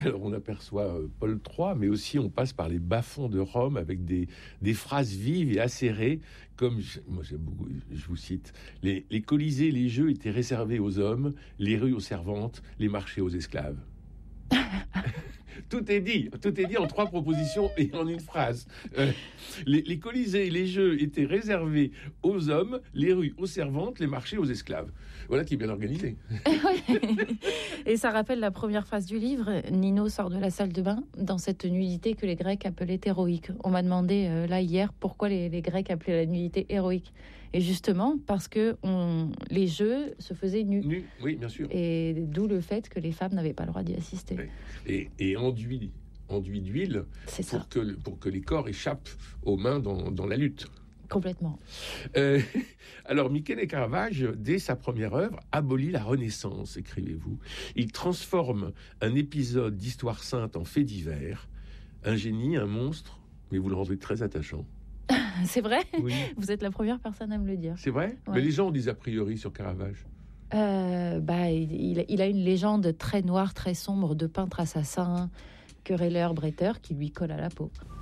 Alors on aperçoit Paul III, mais aussi on passe par les bas-fonds de Rome avec des phrases vives et acérées, comme, moi j'aime beaucoup, je vous cite, les colisées, les jeux étaient réservés aux hommes, les rues aux servantes, les marchés aux esclaves. Tout est dit en 3 propositions et en une phrase. Les colisées et les jeux étaient réservés aux hommes, les rues aux servantes, les marchés aux esclaves. Voilà qui est bien organisé. Et ça rappelle la première phrase du livre. Nino sort de la salle de bain dans cette nudité que les Grecs appelaient héroïque. On m'a demandé là hier pourquoi les Grecs appelaient la nudité héroïque. Et justement parce que les jeux se faisaient nus. Oui, bien sûr. Et d'où le fait que les femmes n'avaient pas le droit d'y assister. Et enduit d'huile pour que les corps échappent aux mains dans la lutte. Complètement. Alors, Michele Caravage, dès sa première œuvre, abolit la Renaissance, écrivez-vous. Il transforme un épisode d'histoire sainte en fait divers. Un génie, un monstre, mais vous le rendez très attachant. C'est vrai ? Oui. Vous êtes la première personne à me le dire. C'est vrai ? Ouais. Mais les gens ont des a priori sur Caravage. Il a une légende très noire, très sombre de peintre assassin, querelleur, bretteur qui lui colle à la peau.